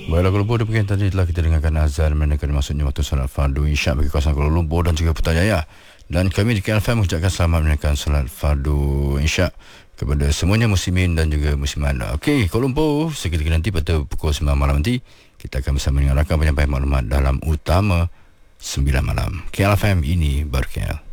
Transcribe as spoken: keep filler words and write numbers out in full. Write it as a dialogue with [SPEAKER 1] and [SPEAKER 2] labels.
[SPEAKER 1] Baiklah, Kuala Lumpur demikian tadi telah kita dengarkan azan menandakan maksudnya waktu solat fardu Isyak bagi kawasan Kuala Lumpur dan juga Putrajaya. Dan kami di K L F M mengucapkan selamat menunaikan solat fardu Isyak kepada semuanya muslimin dan juga muslimat. Okey, Kuala Lumpur, seketika nanti pada pukul sembilan malam nanti kita akan bersama dengan rakan penyampaian maklumat dalam Utama sembilan malam. K L F M, ini Bar K L.